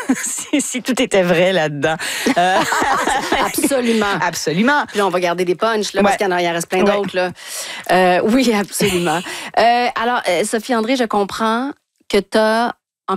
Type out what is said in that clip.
si tout était vrai là-dedans. Absolument. Absolument. Puis là, on va garder des punchs, là, parce qu'il y en reste plein d'autres. Là. Oui, absolument. Alors, Sophie André, je comprends que tu as